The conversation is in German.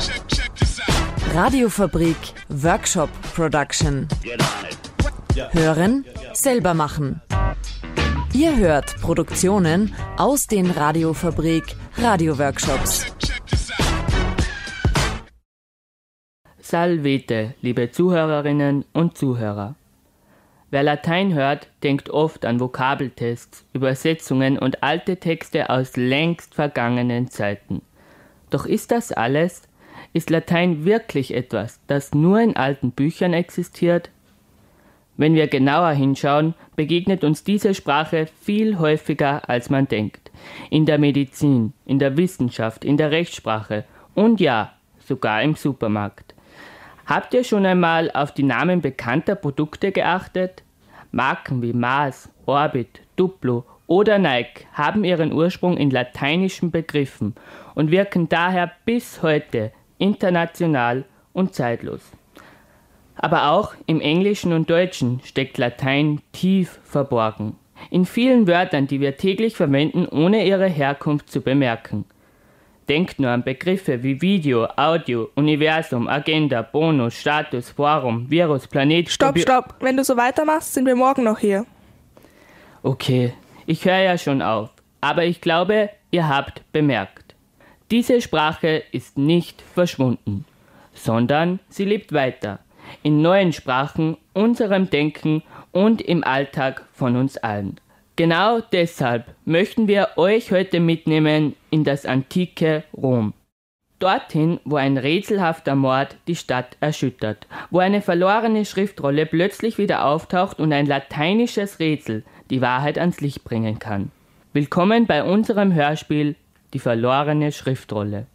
Radiofabrik Workshop Production. Hören, selber machen. Ihr hört Produktionen aus den Radiofabrik Radio-Workshops. Salvete, liebe Zuhörerinnen und Zuhörer. Wer Latein hört, denkt oft an Vokabeltests, Übersetzungen und alte Texte aus längst vergangenen Zeiten. Doch ist das alles? Ist Latein wirklich etwas, das nur in alten Büchern existiert? Wenn wir genauer hinschauen, begegnet uns diese Sprache viel häufiger, als man denkt. In der Medizin, in der Wissenschaft, in der Rechtssprache und ja, sogar im Supermarkt. Habt ihr schon einmal auf die Namen bekannter Produkte geachtet? Marken wie Mars, Orbit, Duplo oder Nike haben ihren Ursprung in lateinischen Begriffen und wirken daher bis heute international und zeitlos. Aber auch im Englischen und Deutschen steckt Latein tief verborgen. In vielen Wörtern, die wir täglich verwenden, ohne ihre Herkunft zu bemerken. Denkt nur an Begriffe wie Video, Audio, Universum, Agenda, Bonus, Status, Forum, Virus, Planet... Stopp! Wenn du so weitermachst, sind wir morgen noch hier. Okay, ich höre ja schon auf. Aber ich glaube, ihr habt bemerkt. Diese Sprache ist nicht verschwunden, sondern sie lebt weiter. In neuen Sprachen, unserem Denken und im Alltag von uns allen. Genau deshalb möchten wir euch heute mitnehmen in das antike Rom. Dorthin, wo ein rätselhafter Mord die Stadt erschüttert, wo eine verlorene Schriftrolle plötzlich wieder auftaucht und ein lateinisches Rätsel die Wahrheit ans Licht bringen kann. Willkommen bei unserem Hörspiel Die verlorene Schriftrolle.